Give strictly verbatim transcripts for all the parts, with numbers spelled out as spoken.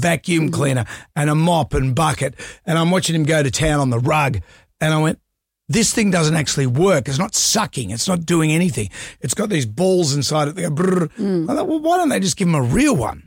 vacuum cleaner and a mop and bucket, and I'm watching him go to town on the rug, and I went, this thing doesn't actually work. It's not sucking. It's not doing anything. It's got these balls inside it. They go brrr. Mm. I thought, well, why don't they just give him a real one?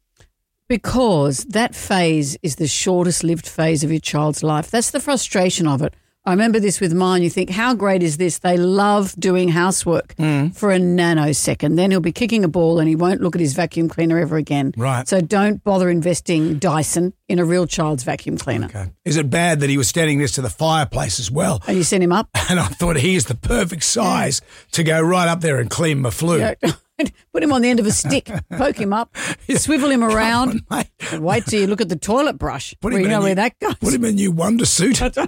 Because that phase is the shortest lived phase of your child's life. That's the frustration of it. I remember this with mine. You think, how great is this? They love doing housework mm. for a nanosecond. Then he'll be kicking a ball and he won't look at his vacuum cleaner ever again. Right. So don't bother investing Dyson in a real child's vacuum cleaner. Okay. Is it bad that he was standing next to the fireplace as well? And you sent him up? And I thought he is the perfect size yeah. to go right up there and clean my flue. Yeah. Put him on the end of a stick, poke him up, yeah. swivel him around, on, and wait till you look at the toilet brush. Put where you know new, where that goes. Put him in a new wonder suit. Get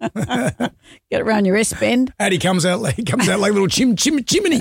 it around your S-bend. And he comes out, he comes out like a little chim, chim, chimney.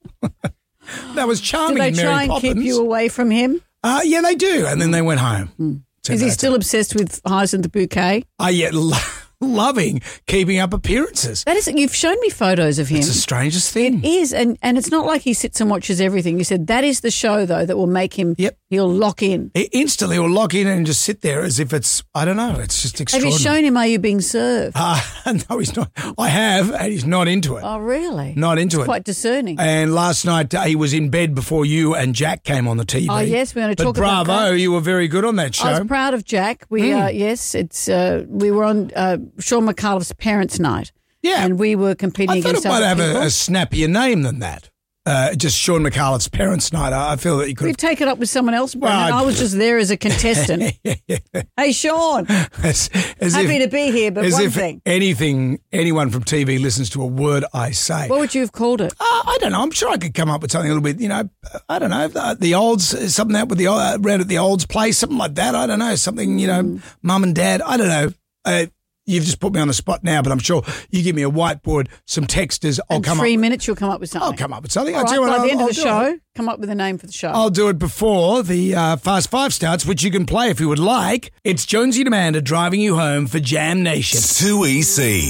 That was charming. Do they try Mary and Poppins. keep you away from him? Uh, yeah, they do. And then they went home. Mm. Is he still obsessed with Hyacinth the Bouquet? Oh, yeah. Loving keeping up appearances. That is, you've shown me photos of him. It's the strangest thing. It is, and, and it's not like he sits and watches everything. You said that is the show, though, that will make him, yep. he'll lock in. He instantly will lock in and just sit there as if it's, I don't know, it's just extraordinary. Have you shown him Are You Being Served? Uh, no, he's not. I have, and he's not into it. Oh, really? Not into it's it. Quite discerning. And last night uh, he was in bed before you and Jack came on the T V. Oh, yes, we're going to but talk bravo, about that. Bravo, you were very good on that show. I was proud of Jack. We, mm. uh, yes, it's uh, we were on uh, Sean McAuliffe's Parents' Night. Yeah. And we were competing I thought against it might other have people. a, a snappier name than that. Uh, just Sean McAuliffe's Parents' Night. I, I feel that you could. We'd take it up with someone else, Brendan. Well, I was just there as a contestant. Hey, Sean. As, as Happy if, to be here, but as one if thing. anything, anyone from T V listens to a word I say. What would you have called it? Uh, I don't know. I'm sure I could come up with something a little bit, you know, I don't know, the, the olds, something out with the uh, around at the olds place, something like that. I don't know. Something, you know, mm. mum and dad. I don't know. Uh, You've just put me on the spot now, but I'm sure you give me a whiteboard, some texters. I'll In come three up. minutes, you'll come up with something. I'll come up with something. All I'll right, tell you what, by the I'll, end I'll of the do show, it. come up with a name for the show. I'll do it before the uh, Fast Five starts, which you can play if you would like. It's Jonesy and Amanda driving you home for Jam Nation. two E C.